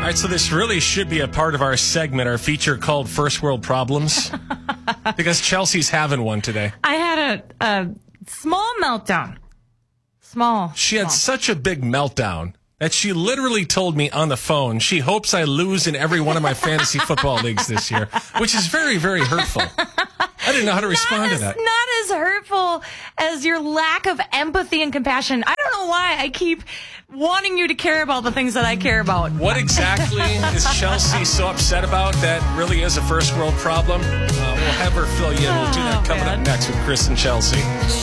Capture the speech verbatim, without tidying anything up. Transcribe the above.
right, so this really should be a part of our segment, our feature called First World Problems, because Chelsea's having one today. I had a, a small meltdown. Small. She had small. such a big meltdown that she literally told me on the phone she hopes I lose in every one of my fantasy football leagues this year, which is very, very hurtful. I didn't know how to respond not to as, that. Not as hurtful as your lack of empathy and compassion. I don't know why I keep wanting you to care about the things that I care about. What exactly is Chelsea so upset about that really is a first world problem? Uh, we'll have her fill you in. We'll do that coming Oh, up man. next with Chris and Chelsea.